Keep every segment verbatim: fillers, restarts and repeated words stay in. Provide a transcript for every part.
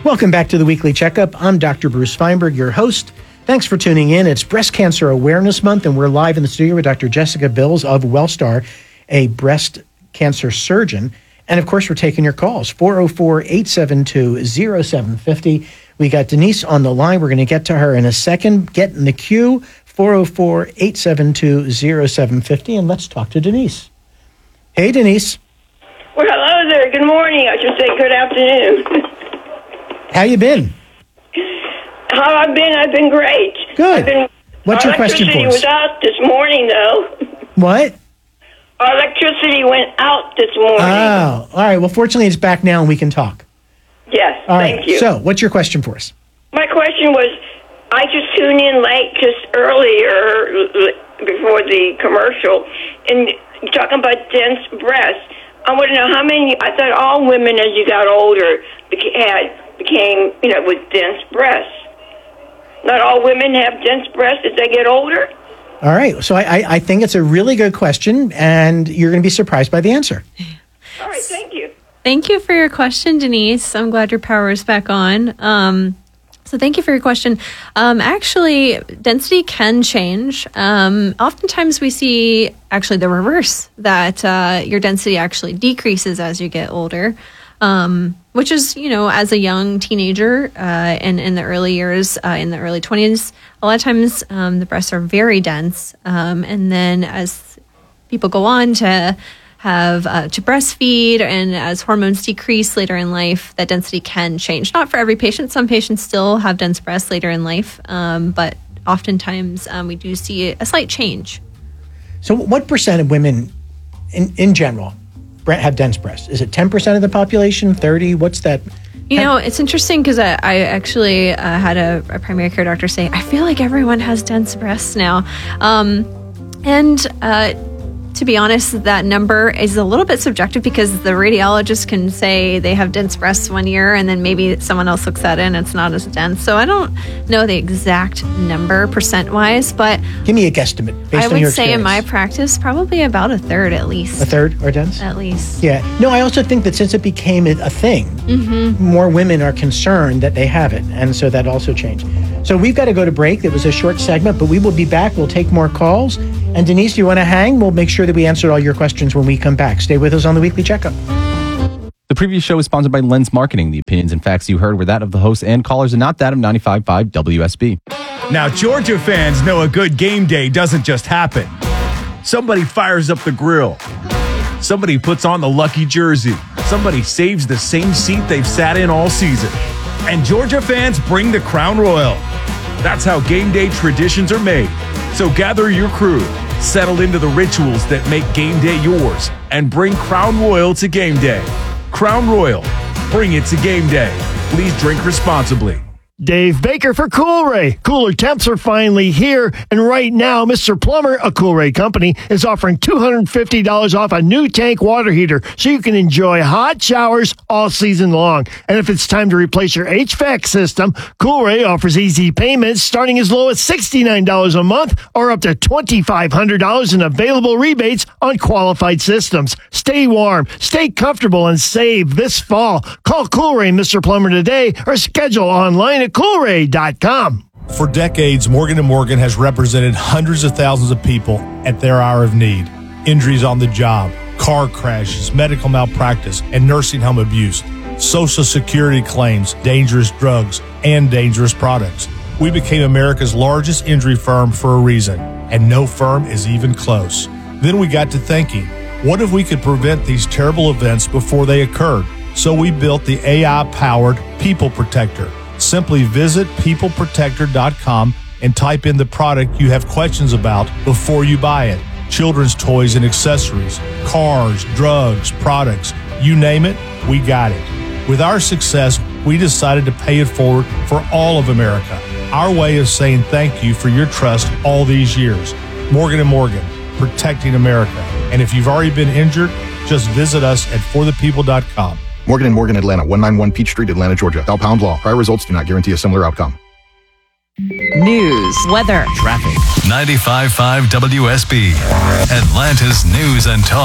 Welcome back to the Weekly Checkup. I'm Doctor Bruce Feinberg, your host. Thanks for tuning in. It's Breast Cancer Awareness Month, and we're live in the studio with Doctor Jessica Bills of Wellstar, a breast cancer surgeon. And, of course, we're taking your calls, four oh four, eight seven two, oh seven five oh. We got Denise on the line. We're going to get to her in a second. Get in the queue, four oh four, eight seven two, oh seven five oh, and let's talk to Denise. Hey, Denise. Well, hello there. Good morning. I should say good afternoon. How you been? How I've been? I've been great. Good. I've been, What's your question for us? Electricity was out this morning, though. What? Our electricity went out this morning. Oh, all right. Well, fortunately, it's back now and we can talk. Yes, All thank right. you. So, what's your question for us? My question was, I just tuned in late just earlier before the commercial, and you're talking about dense breasts. I want to know how many, I thought all women as you got older beca- had became, you know, with dense breasts. Not all women have dense breasts as they get older? All right. So I, I, I think it's a really good question, and you're going to be surprised by the answer. All right, thank you. Thank you for your question, Denise. I'm glad your power is back on. Um, so thank you for your question. Um, actually, density can change. Um, oftentimes we see actually the reverse, that uh, your density actually decreases as you get older. Um, which is, you know, as a young teenager uh, and in the early years, uh, in the early twenties, a lot of times um, the breasts are very dense. Um, and then as people go on to have uh, to breastfeed and as hormones decrease later in life, that density can change. Not for every patient. Some patients still have dense breasts later in life, um, but oftentimes um, we do see a slight change. So what percent of women in, in general have dense breasts? Is it ten percent of the population, thirty? What's that? You know, it's interesting because I, I actually uh, had a, a primary care doctor say, I feel like everyone has dense breasts now. Um, and uh, to be honest, that number is a little bit subjective because the radiologist can say they have dense breasts one year and then maybe someone else looks at it and it's not as dense. So I don't know the exact number percent-wise, but give me a guesstimate based I on would your say experience. In my practice, probably about a third at least. A third are dense? At least. Yeah. No, I also think that since it became a thing, mm-hmm. more women are concerned that they have it. And so that also changed. So we've got to go to break. It was a short segment, but we will be back. We'll take more calls. And Denise, do you want to hang? We'll make sure that we answered all your questions when we come back. Stay with us on the Weekly Checkup. The previous show is sponsored by Lens Marketing. The opinions and facts you heard were that of the hosts and callers and not that of ninety-five point five W S B. Now, Georgia fans know a good game day doesn't just happen. Somebody fires up the grill. Somebody puts on the lucky jersey. Somebody saves the same seat they've sat in all season. And Georgia fans bring the Crown Royal. That's how game day traditions are made. So gather your crew, settle into the rituals that make game day yours, and bring Crown Royal to game day. Crown Royal, bring it to game day. Please drink responsibly. Dave Baker for Coolray. Cooler temps are finally here, and right now, Mister Plumber, a Coolray company, is offering two hundred fifty dollars off a new tank water heater so you can enjoy hot showers all season long. And if it's time to replace your H V A C system, Coolray offers easy payments starting as low as sixty-nine dollars a month or up to twenty-five hundred dollars in available rebates on qualified systems. Stay warm, stay comfortable, and save this fall. Call Coolray Mister Plumber today or schedule online at coolray dot com. For decades, Morgan and Morgan has represented hundreds of thousands of people at their hour of need. Injuries on the job, car crashes, medical malpractice, and nursing home abuse, Social Security claims, dangerous drugs, and dangerous products. We became America's largest injury firm for a reason, and no firm is even close. Then we got to thinking, what if we could prevent these terrible events before they occurred? So we built the A I-powered People Protector. Simply visit people protector dot com and type in the product you have questions about before you buy it. Children's toys and accessories, cars, drugs, products, you name it, we got it. With our success, we decided to pay it forward for all of America. Our way of saying thank you for your trust all these years. Morgan and Morgan, protecting America. And if you've already been injured, just visit us at for the people dot com. Morgan and Morgan, Atlanta, one ninety-one Peachtree, Atlanta, Georgia. Bell Pound Law. Prior results do not guarantee a similar outcome. News, weather, traffic. ninety-five point five W S B, Atlanta's News and Talk.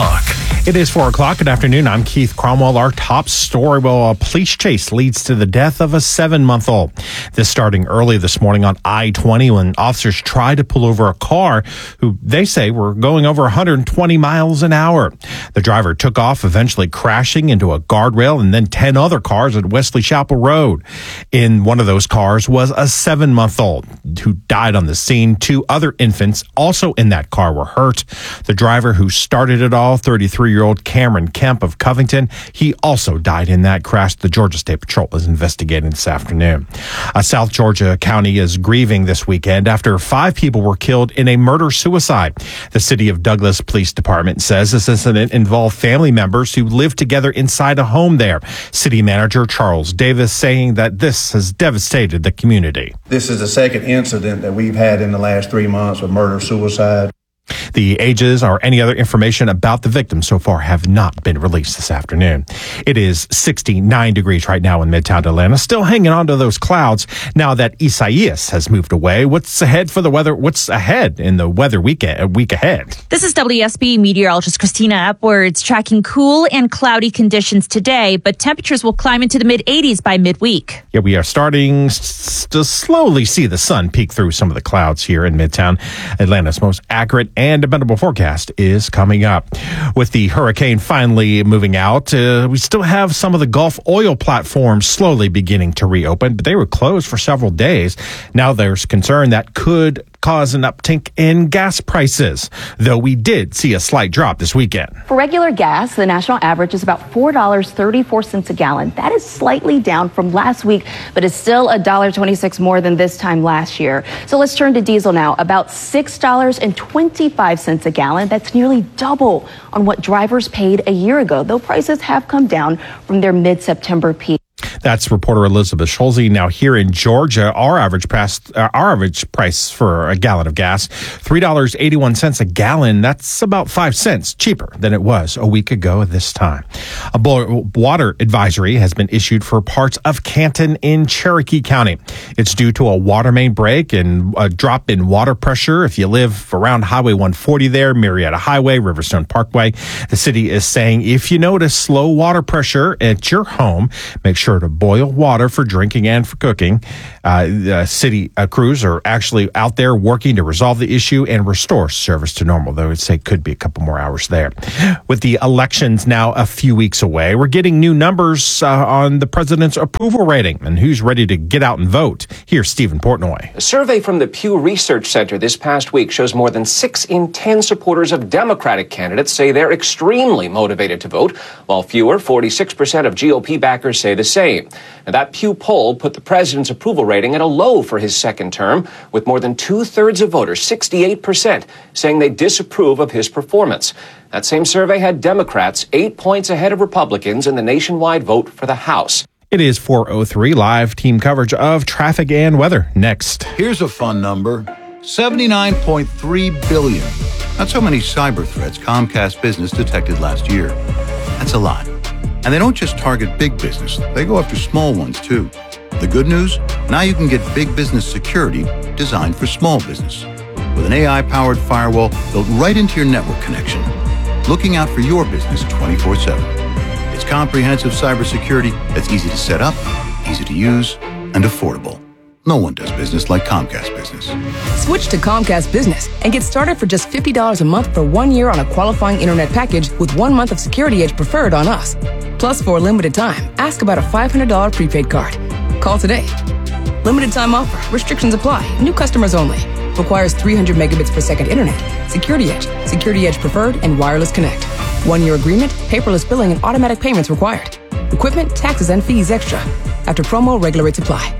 It is four o'clock. Good afternoon. I'm Keith Cromwell. Our top story, well, a police chase leads to the death of a seven-month-old. This starting early this morning on I twenty when officers tried to pull over a car who they say were going over one hundred twenty miles an hour. The driver took off, eventually crashing into a guardrail and then ten other cars at Wesley Chapel Road. In one of those cars was a seven-month-old who died on the scene. Two other infants also in that car were hurt. The driver who started it all, thirty-three-year-old Cameron Kemp of Covington, he also died in that crash. The Georgia State Patrol is investigating this afternoon. Uh, South Georgia County is grieving this weekend after five people were killed in a murder-suicide. The City of Douglas Police Department says this incident involved family members who lived together inside a home there. City Manager Charles Davis saying that this has devastated the community. This is the second incident that we've had in the last three months of murder-suicide. The ages or any other information about the victims so far have not been released this afternoon. It is sixty-nine degrees right now in Midtown Atlanta, still hanging on to those clouds now that Isaias has moved away. What's ahead for the weather? What's ahead in the weather weekend, week ahead? This is W S B meteorologist Christina Upwards tracking cool and cloudy conditions today, but temperatures will climb into the mid eighties by midweek. Yeah, we are starting s- to slowly see the sun peek through some of the clouds here in Midtown. Atlanta's most accurate and dependable forecast is coming up. With the hurricane finally moving out, uh, we still have some of the Gulf oil platforms slowly beginning to reopen, but they were closed for several days. Now there's concern that could cause an uptick in gas prices, though we did see a slight drop this weekend. For regular gas, the national average is about four dollars and thirty-four cents a gallon. That is slightly down from last week, but is still one dollar and twenty-six more than this time last year. So let's turn to diesel now. About six dollars and twenty-five cents a gallon. That's nearly double on what drivers paid a year ago, though prices have come down from their mid-September peak. That's reporter Elizabeth Schulze. Now here in Georgia, our average price, uh, our average price for a gallon of gas, three dollars and eighty-one cents a gallon. That's about five cents cheaper than it was a week ago at this time. A water advisory has been issued for parts of Canton in Cherokee County. It's due to a water main break and a drop in water pressure. If you live around Highway one forty there, Marietta Highway, Riverstone Parkway, the city is saying if you notice low water pressure at your home, make sure to boil water for drinking and for cooking. Uh, the city uh, crews are actually out there working to resolve the issue and restore service to normal, though I'd say could be a couple more hours there. With the elections now a few weeks away, we're getting new numbers uh, on the president's approval rating and who's ready to get out and vote. Here's Stephen Portnoy. A survey from the Pew Research Center this past week shows more than six in ten supporters of Democratic candidates say they're extremely motivated to vote, while fewer, forty-six percent of G O P backers say the same. Now, that Pew poll put the president's approval rating at a low for his second term, with more than two-thirds of voters, sixty-eight percent, saying they disapprove of his performance. That same survey had Democrats eight points ahead of Republicans in the nationwide vote for the House. It is four oh three, live team coverage of traffic and weather next. Here's a fun number, seventy-nine point three billion. That's how many cyber threats Comcast Business detected last year. That's a lot. And they don't just target big business, they go after small ones too. The good news? Now you can get big business security designed for small business. With an A I-powered firewall built right into your network connection, looking out for your business twenty-four seven. It's comprehensive cybersecurity that's easy to set up, easy to use, and affordable. No one does business like Comcast Business. Switch to Comcast Business and get started for just fifty dollars a month for one year on a qualifying internet package with one month of Security Edge preferred on us. Plus, for a limited time, ask about a five hundred dollars prepaid card. Call today. Limited time offer. Restrictions apply. New customers only. Requires three hundred megabits per second internet. Security Edge. Security Edge preferred and wireless connect. One-year agreement, paperless billing, and automatic payments required. Equipment, taxes, and fees extra. After promo, regular rates apply.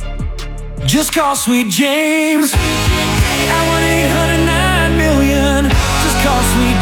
Just call Sweet James at one eight hundred nine million. Just call Sweet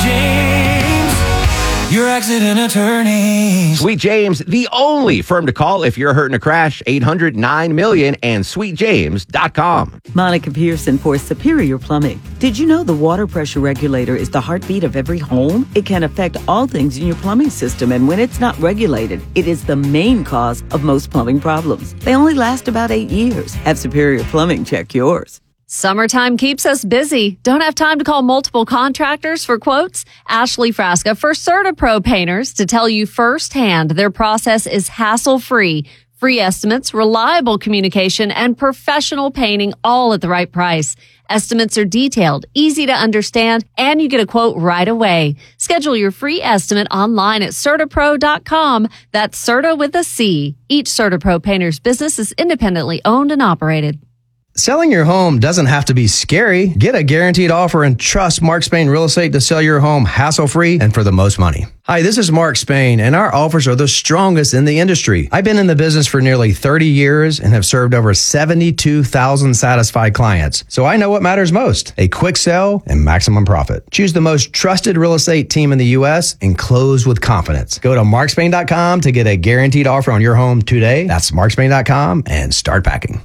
James, your accident attorney. Sweet James, the only firm to call if you're hurt in a crash. eight hundred nine million and sweet james dot com. Monica Pearson for Superior Plumbing. Did you know the water pressure regulator is the heartbeat of every home? It can affect all things in your plumbing system, and when it's not regulated, it is the main cause of most plumbing problems. They only last about eight years. Have Superior Plumbing check yours. Summertime keeps us busy. Don't have time to call multiple contractors for quotes? Ashley Frasca for CertaPro Painters to tell you firsthand their process is hassle-free. Free estimates, reliable communication, and professional painting all at the right price. Estimates are detailed, easy to understand, and you get a quote right away. Schedule your free estimate online at CertaPro dot com. That's Certa with a C. Each CertaPro Painters business is independently owned and operated. Selling your home doesn't have to be scary. Get a guaranteed offer and trust Mark Spain Real Estate to sell your home hassle-free and for the most money. Hi, this is Mark Spain, and our offers are the strongest in the industry. I've been in the business for nearly thirty years and have served over seventy-two thousand satisfied clients. So I know what matters most, a quick sell and maximum profit. Choose the most trusted real estate team in the U S and close with confidence. Go to Mark Spain dot com to get a guaranteed offer on your home today. That's Mark Spain dot com and start packing.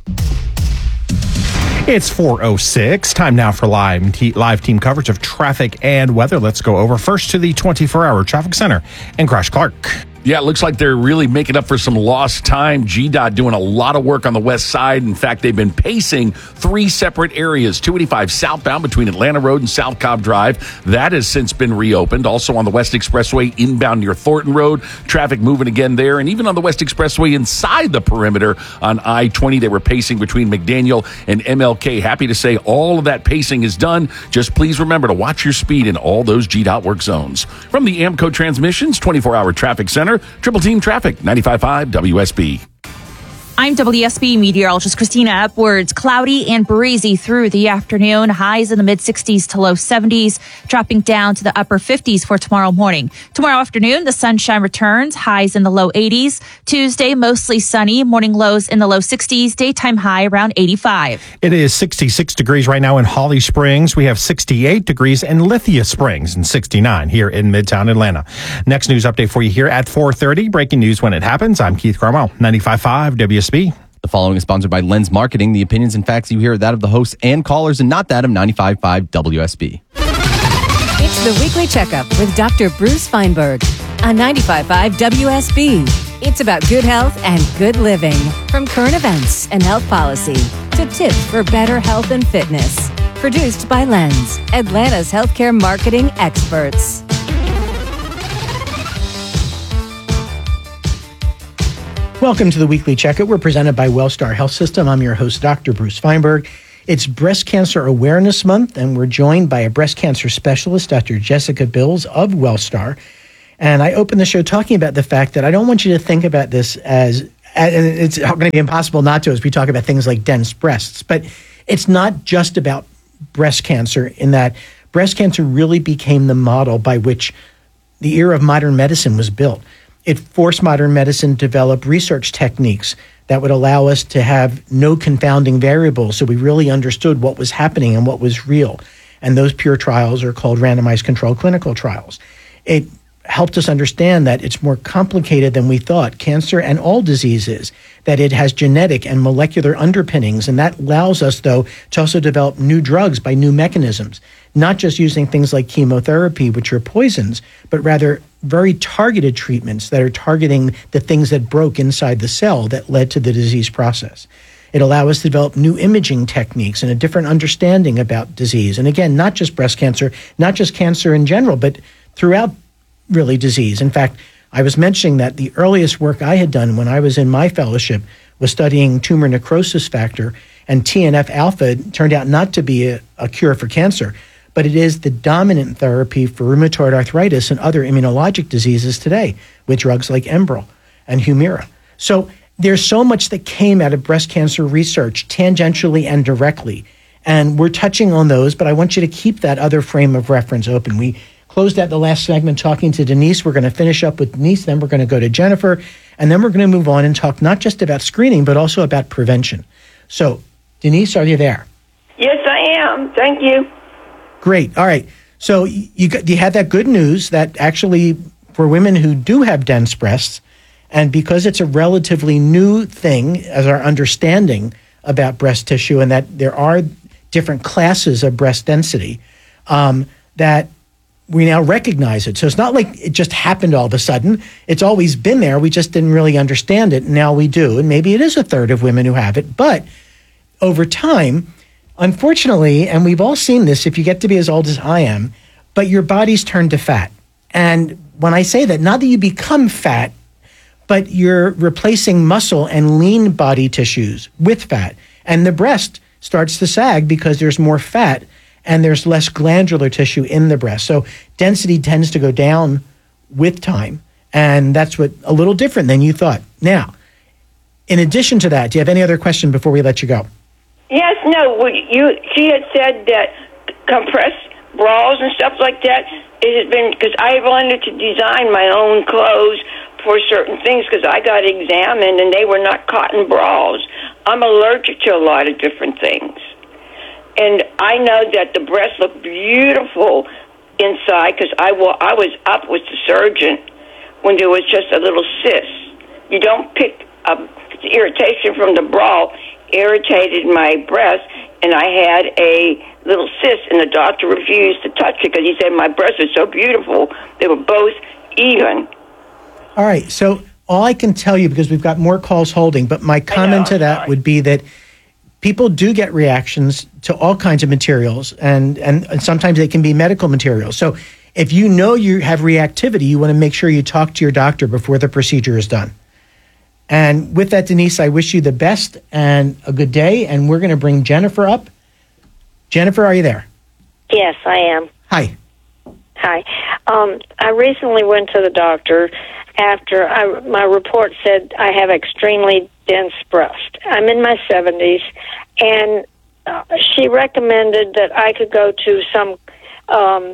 It's four oh six. Time now for live, te- live team coverage of traffic and weather. Let's go over first to the twenty-four hour traffic center and Crash Clark. Yeah, it looks like they're really making up for some lost time. G DOT doing a lot of work on the west side. In fact, they've been pacing three separate areas. two eighty-five southbound between Atlanta Road and South Cobb Drive. That has since been reopened. Also on the West Expressway inbound near Thornton Road. Traffic moving again there. And even on the West Expressway inside the perimeter on I twenty, they were pacing between McDaniel and M L K. Happy to say all of that pacing is done. Just please remember to watch your speed in all those G DOT work zones. From the AMCO Transmissions twenty-four hour Traffic Center, Triple Team Traffic, ninety-five point five W S B. I'm W S B meteorologist Christina Upwards. Cloudy and breezy through the afternoon. Highs in the mid sixties to low seventies, dropping down to the upper fifties for tomorrow morning. Tomorrow afternoon, the sunshine returns. Highs in the low eighties. Tuesday, mostly sunny. Morning lows in the low sixties. Daytime high around eighty-five. It is sixty-six degrees right now in Holly Springs. We have sixty-eight degrees in Lithia Springs and sixty-nine here in Midtown Atlanta. Next news update for you here at four thirty. Breaking news when it happens. I'm Keith Cromwell, ninety-five point five W S B. The following is sponsored by Lens Marketing. The opinions and facts you hear are that of the hosts and callers and not that of ninety-five point five W S B. It's the Weekly Checkup with Doctor Bruce Feinberg on ninety-five point five W S B. It's about good health and good living. From current events and health policy to tips for better health and fitness. Produced by Lens, Atlanta's healthcare marketing experts. Welcome to the Weekly Checkup. We're presented by Wellstar Health System. I'm your host, Doctor Bruce Feinberg. It's Breast Cancer Awareness Month, and we're joined by a breast cancer specialist, Doctor Jessica Bills of Wellstar. And I opened the show talking about the fact that I don't want you to think about this as, and it's going to be impossible not to as we talk about things like dense breasts, but it's not just about breast cancer in that breast cancer really became the model by which the era of modern medicine was built. It forced modern medicine to develop research techniques that would allow us to have no confounding variables, so we really understood what was happening and what was real. And those pure trials are called randomized controlled clinical trials. It helped us understand that it's more complicated than we thought, cancer and all diseases, that it has genetic and molecular underpinnings, and that allows us, though, to also develop new drugs by new mechanisms, not just using things like chemotherapy, which are poisons, but rather very targeted treatments that are targeting the things that broke inside the cell that led to the disease process. It allows us to develop new imaging techniques and a different understanding about disease. And again, not just breast cancer, not just cancer in general, but throughout really disease. In fact, I was mentioning that the earliest work I had done when I was in my fellowship was studying tumor necrosis factor, and T N F alpha turned out not to be a, a cure for cancer, but it is the dominant therapy for rheumatoid arthritis and other immunologic diseases today with drugs like Enbrel and Humira. So there's so much that came out of breast cancer research tangentially and directly, and we're touching on those, but I want you to keep that other frame of reference open. We closed out the last segment talking to Denise. We're going to finish up with Denise, then we're going to go to Jennifer, and then we're going to move on and talk not just about screening, but also about prevention. So, Denise, are you there? Yes, I am. Thank you. Great. All right. So you got, you had that good news that actually for women who do have dense breasts, and because it's a relatively new thing as our understanding about breast tissue and that there are different classes of breast density, um, that we now recognize it. So it's not like it just happened all of a sudden. It's always been there. We just didn't really understand it. Now we do. And maybe it is a third of women who have it. But over time, unfortunately, and we've all seen this if you get to be as old as I am, but your body's turned to fat. And when I say that, not that you become fat, but you're replacing muscle and lean body tissues with fat. And the breast starts to sag because there's more fat and there's less glandular tissue in the breast. So density tends to go down with time. And that's what a little different than you thought. Now, in addition to that, do you have any other question before we let you go? Yes, no. well, You, she had said that compressed bras and stuff like that. It has been because I wanted to design my own clothes for certain things because I got examined and they were not cotton bras. I'm allergic to a lot of different things. And I know that the breasts look beautiful inside because I, wa- I was up with the surgeon when there was just a little cyst. You don't pick up the irritation from the bra, irritated my breast, and I had a little cyst, and the doctor refused to touch it because he said my breasts are so beautiful. They were both even. All right. So all I can tell you, because we've got more calls holding, but my comment to that would be that people do get reactions to all kinds of materials, and, and, and sometimes they can be medical materials. So if you know you have reactivity, you want to make sure you talk to your doctor before the procedure is done. And with that, Denise, I wish you the best and a good day. And we're going to bring Jennifer up. Jennifer, are you there? Yes, I am. Hi. Hi. Um, I recently went to the doctor after I, my report said I have extremely dense breast. I'm in my seventies, and uh, she recommended that I could go to some um,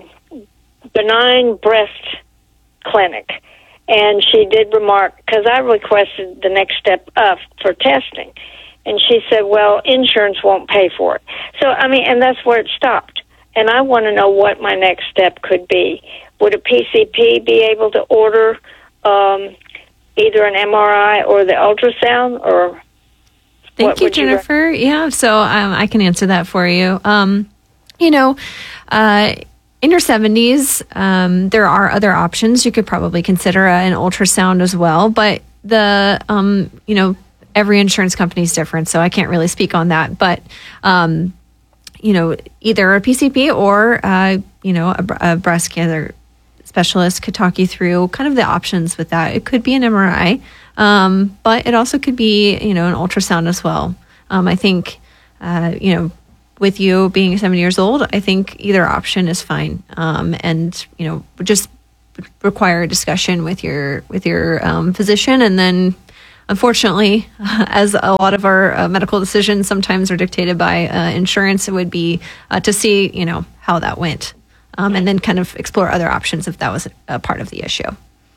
benign breast clinic. And she did remark, because I requested the next step up for testing. And she said, well, insurance won't pay for it. So, I mean, and that's where it stopped. And I want to know what my next step could be. Would a P C P be able to order um, either an M R I or the ultrasound? Or Thank what you, would Jennifer. You yeah, so um, I can answer that for you. Um, you know, uh, in your seventies, um, there are other options. You could probably consider a, an ultrasound as well. But the, um, you know, every insurance company is different, so I can't really speak on that. But, um, you know, either a P C P or, uh, you know, a, a breast cancer specialist could talk you through kind of the options with that. It could be an M R I, um, but it also could be, you know, an ultrasound as well. Um, I think, uh, you know, with you being seventy years old, I think either option is fine. Um, and, you know, just require a discussion with your, with your um, physician. And then, unfortunately, as a lot of our uh, medical decisions sometimes are dictated by uh, insurance, it would be uh, to see, you know, how that went. Um, and then kind of explore other options if that was a part of the issue.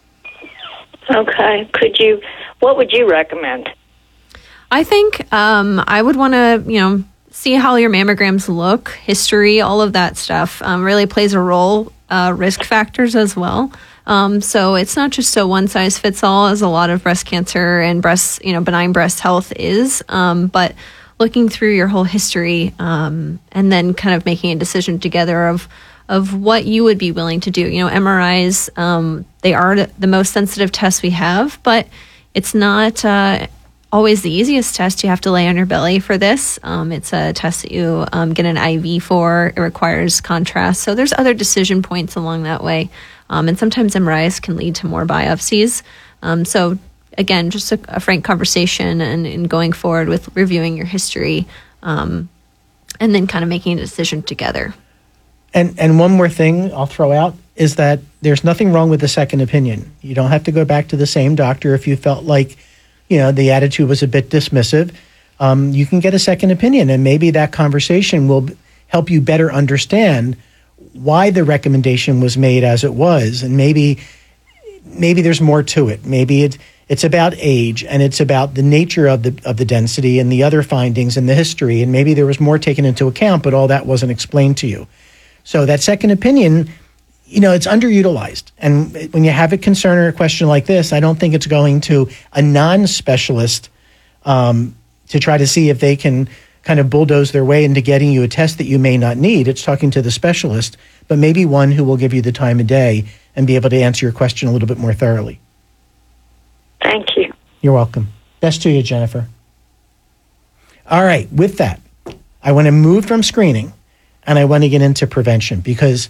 Okay. Could you, what would you recommend? I think um, I would want to, you know, see how your mammograms look, history, all of that stuff um, really plays a role, uh, risk factors as well. Um, so it's not just so one size fits all as a lot of breast cancer and breast, you know, benign breast health is, um, but looking through your whole history um, and then kind of making a decision together of of what you would be willing to do. You know, M R Is, um, they are the most sensitive tests we have, but it's not uh, always the easiest test. You have to lay on your belly for this. Um, it's a test that you um, get an I V for. It requires contrast. So there's other decision points along that way. Um, and sometimes M R Is can lead to more biopsies. Um, so again, just a, a frank conversation and, and going forward with reviewing your history um, and then kind of making a decision together. And and one more thing I'll throw out is that there's nothing wrong with a second opinion. You don't have to go back to the same doctor if you felt like, you know, the attitude was a bit dismissive. Um, you can get a second opinion, and maybe that conversation will help you better understand why the recommendation was made as it was, and maybe maybe there's more to it. Maybe it, it's about age, and it's about the nature of the of the density and the other findings and the history, and maybe there was more taken into account, but all that wasn't explained to you. So that second opinion, you know, it's underutilized. And when you have a concern or a question like this, I don't think it's going to a non-specialist um, to try to see if they can kind of bulldoze their way into getting you a test that you may not need. It's talking to the specialist, but maybe one who will give you the time of day and be able to answer your question a little bit more thoroughly. Thank you. You're welcome. Best to you, Jennifer. All right, with that, I want to move from screening and I want to get into prevention because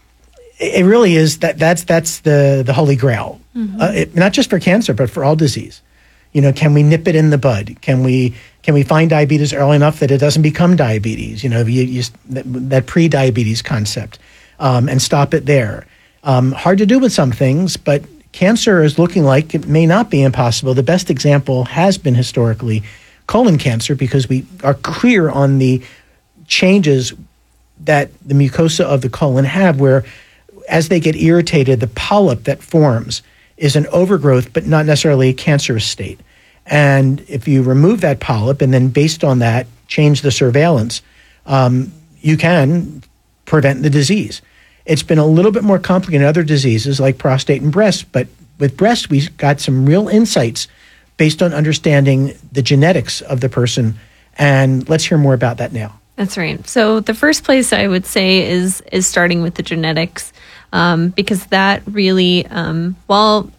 it really is that that's that's the the holy grail, mm-hmm. uh, it, not just for cancer but for all disease. You know, can we nip it in the bud? Can we can we find diabetes early enough that it doesn't become diabetes? You know, you, you, that, that pre-diabetes concept, um, and stop it there. Um, hard to do with some things, but cancer is looking like it may not be impossible. The best example has been historically colon cancer because we are clear on the changes that the mucosa of the colon have where as they get irritated, the polyp that forms is an overgrowth, but not necessarily a cancerous state. And if you remove that polyp and then based on that, change the surveillance, um, you can prevent the disease. It's been a little bit more complicated in other diseases like prostate and breast, but with breast, we got some real insights based on understanding the genetics of the person. And let's hear more about that now. That's right. So the first place I would say is is starting with the genetics, um, because that really, um, while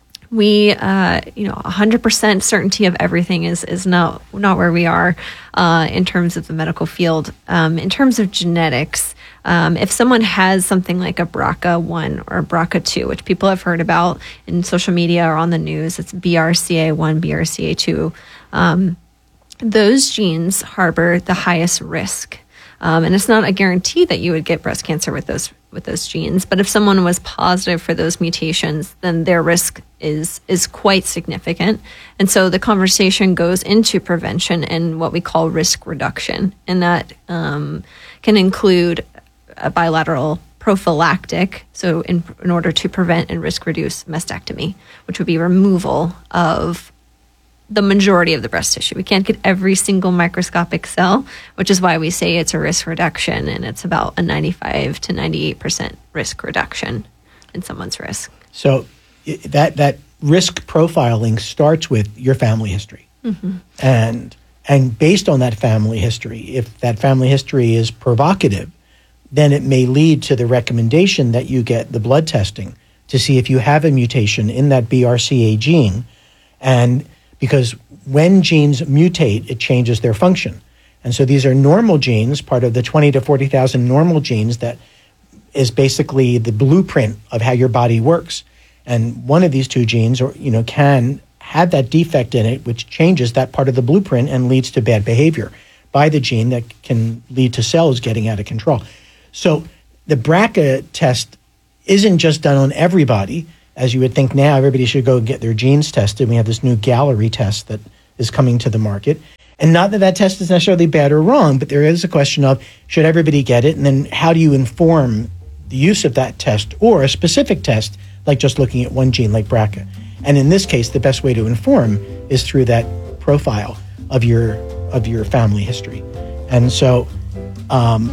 we, uh, you know, one hundred percent certainty of everything is is not not where we are uh, in terms of the medical field. Um, in terms of genetics, um, if someone has something like a B R C A one or a B R C A two, which people have heard about in social media or on the news, it's B R C A one, B R C A two. Um, those genes harbor the highest risk. Um, and it's not a guarantee that you would get breast cancer with those with those genes. But if someone was positive for those mutations, then their risk is is quite significant. And so the conversation goes into prevention and what we call risk reduction. And that um, can include a bilateral prophylactic, so in, in order to prevent and risk reduce mastectomy, which would be removal of the majority of the breast tissue. We can't get every single microscopic cell, which is why we say it's a risk reduction, and it's about a ninety-five to ninety-eight percent risk reduction in someone's risk. So that that risk profiling starts with your family history. Mm-hmm. And and based on that family history, if that family history is provocative, then it may lead to the recommendation that you get the blood testing to see if you have a mutation in that B R C A gene. And because when genes mutate, it changes their function. And so these are normal genes, part of the twenty to forty thousand normal genes that is basically the blueprint of how your body works. And one of these two genes, or you know, can have that defect in it, which changes that part of the blueprint and leads to bad behavior by the gene that can lead to cells getting out of control. So the B R C A test isn't just done on everybody. As you would think now, everybody should go get their genes tested. We have this new Gallery test that is coming to the market. And not that that test is necessarily bad or wrong, but there is a question of, should everybody get it? And then how do you inform the use of that test or a specific test, like just looking at one gene like B R C A? And in this case, the best way to inform is through that profile of your of your family history. And so um,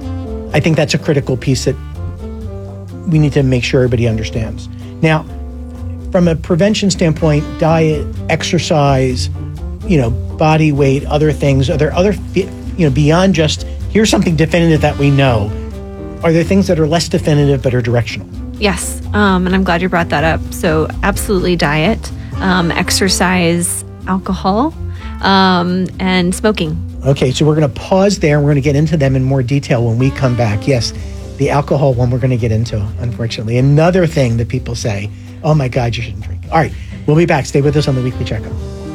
I think that's a critical piece that we need to make sure everybody understands. Now, from a prevention standpoint, diet, exercise, you know, body weight, other things, are there other, you know, beyond just here's something definitive that we know, are there things that are less definitive but are directional? Yes, um, and I'm glad you brought that up. So absolutely diet, um, exercise, alcohol, um, and smoking. Okay, so we're going to pause there. We're going to get into them in more detail when we come back. Yes. The alcohol one we're going to get into, unfortunately. Another thing that people say, oh my God, you shouldn't drink. All right, we'll be back. Stay with us on the Weekly Checkup.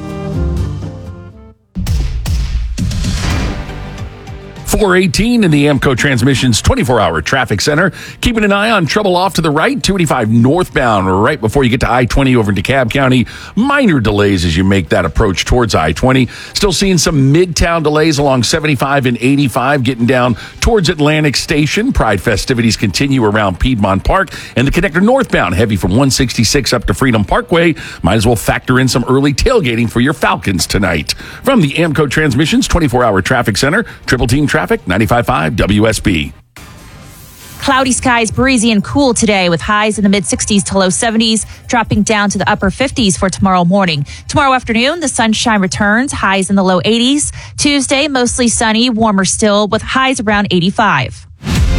four eighteen in the AMCO Transmissions twenty-four hour traffic center. Keeping an eye on trouble off to the right, two eighty-five northbound, right before you get to I twenty over in DeKalb County. Minor delays as you make that approach towards I twenty. Still seeing some midtown delays along seventy-five and eighty-five, getting down towards Atlantic Station. Pride festivities continue around Piedmont Park. And the connector northbound, heavy from one sixty-six up to Freedom Parkway. Might as well factor in some early tailgating for your Falcons tonight. From the AMCO Transmissions twenty-four hour traffic center, Triple Team Traffic, ninety-five point five W S B. Cloudy skies, breezy and cool today with highs in the mid sixties to low seventies, dropping down to the upper fifties for tomorrow morning. Tomorrow afternoon, the sunshine returns, highs in the low eighties. Tuesday, mostly sunny, warmer still with highs around eighty-five.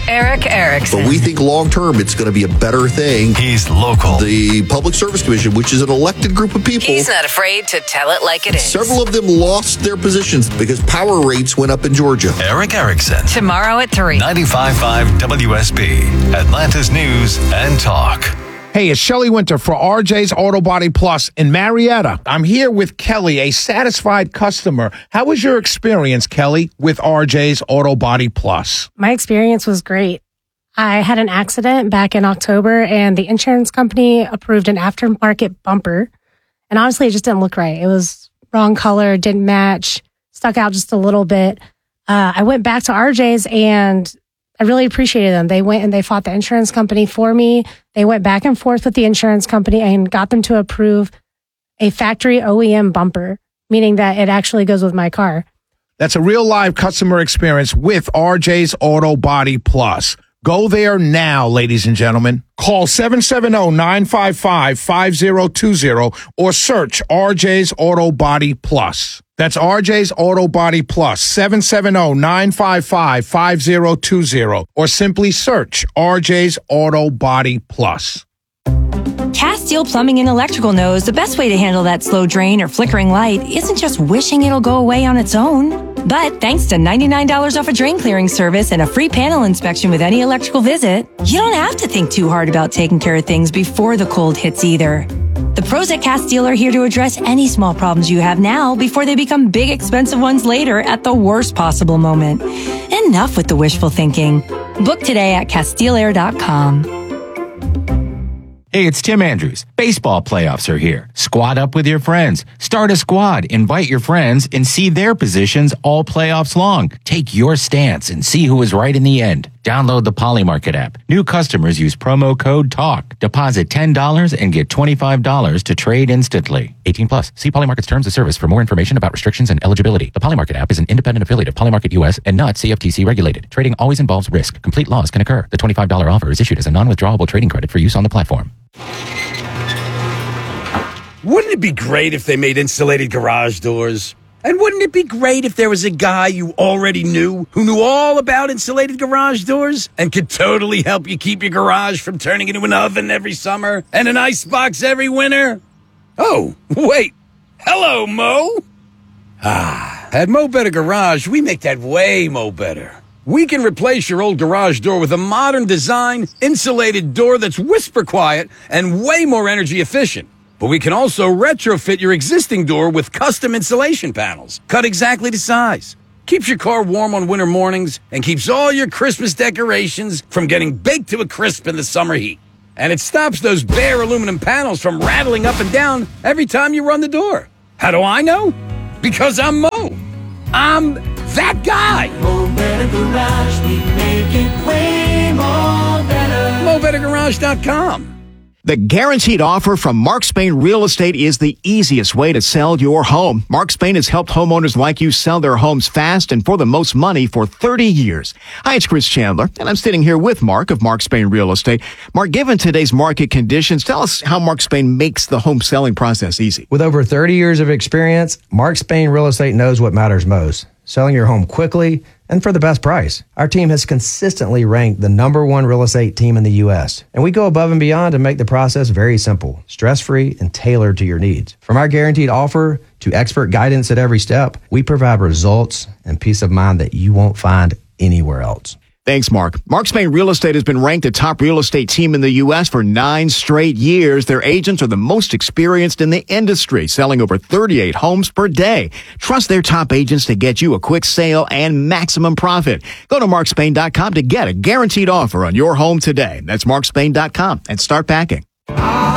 Eric Erickson. But we think long term it's going to be a better thing. He's local. The Public Service Commission, which is an elected group of people. He's not afraid to tell it like it is. Several of them lost their positions because power rates went up in Georgia. Eric Erickson. Tomorrow at three. ninety-five point five W S B, Atlanta's News and Talk. Hey, it's Shelley Winter for R J's Auto Body Plus in Marietta. I'm here with Kelly, a satisfied customer. How was your experience, Kelly, with R J's Auto Body Plus? My experience was great. I had an accident back in October, and the insurance company approved an aftermarket bumper. And honestly, it just didn't look right. It was wrong color, didn't match, stuck out just a little bit. Uh, I went back to R J's, and I really appreciated them. They went and they fought the insurance company for me. They went back and forth with the insurance company and got them to approve a factory O E M bumper, meaning that it actually goes with my car. That's a real live customer experience with R J's Auto Body Plus. Go there now, ladies and gentlemen. Call seven seven zero, nine five five, five zero two zero or search R J's Auto Body Plus. That's R J's Auto Body Plus, seven seven zero, nine five five, five zero two zero, or simply search R J's Auto Body Plus. Castile Plumbing and Electrical knows the best way to handle that slow drain or flickering light isn't just wishing it'll go away on its own. But thanks to ninety-nine dollars off a drain clearing service and a free panel inspection with any electrical visit, you don't have to think too hard about taking care of things before the cold hits either. The pros at Castile are here to address any small problems you have now before they become big, expensive ones later at the worst possible moment. Enough with the wishful thinking. Book today at Castile Air dot com. Hey, it's Tim Andrews. Baseball playoffs are here. Squad up with your friends. Start a squad, invite your friends, and see their positions all playoffs long. Take your stance and see who is right in the end. Download the Polymarket app. New customers use promo code TALK. Deposit ten dollars and get twenty-five dollars to trade instantly. eighteen plus. See Polymarket's terms of service for more information about restrictions and eligibility. The Polymarket app is an independent affiliate of Polymarket U S and not C F T C regulated. Trading always involves risk. Complete loss can occur. The twenty-five dollars offer is issued as a non-withdrawable trading credit for use on the platform. Wouldn't it be great if they made insulated garage doors? And wouldn't it be great if there was a guy you already knew who knew all about insulated garage doors and could totally help you keep your garage from turning into an oven every summer and an icebox every winter? Oh, wait. Hello, Mo. Ah, at Mo Better Garage, we make that way Mo Better. We can replace your old garage door with a modern design, insulated door that's whisper quiet and way more energy efficient. But we can also retrofit your existing door with custom insulation panels, cut exactly to size. Keeps your car warm on winter mornings and keeps all your Christmas decorations from getting baked to a crisp in the summer heat. And it stops those bare aluminum panels from rattling up and down every time you run the door. How do I know? Because I'm Mo. I'm that guy. Mo Better Garage, we make it way more better. Mo Better Garage dot com. The guaranteed offer from Mark Spain Real Estate is the easiest way to sell your home. Mark Spain has helped homeowners like you sell their homes fast and for the most money for thirty years. Hi, it's Chris Chandler, and I'm sitting here with Mark of Mark Spain Real Estate. Mark, given today's market conditions, tell us how Mark Spain makes the home selling process easy. With over thirty years of experience, Mark Spain Real Estate knows what matters most. Selling your home quickly and for the best price. Our team has consistently ranked the number one real estate team in the U S, and we go above and beyond to make the process very simple, stress-free, and tailored to your needs. From our guaranteed offer to expert guidance at every step, we provide results and peace of mind that you won't find anywhere else. Thanks, Mark. Mark Spain Real Estate has been ranked a top real estate team in the U S for nine straight years. Their agents are the most experienced in the industry, selling over thirty-eight homes per day. Trust their top agents to get you a quick sale and maximum profit. Go to mark spain dot com to get a guaranteed offer on your home today. That's mark spain dot com and start packing.